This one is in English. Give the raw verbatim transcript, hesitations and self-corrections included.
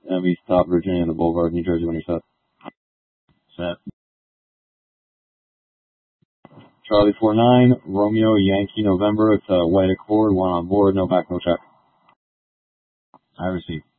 M E stop Virginia on the Boulevard, New Jersey when you're set. Set. Charlie four nine, Romeo Yankee November. It's a white Accord, one on board, no back, no check. I receive.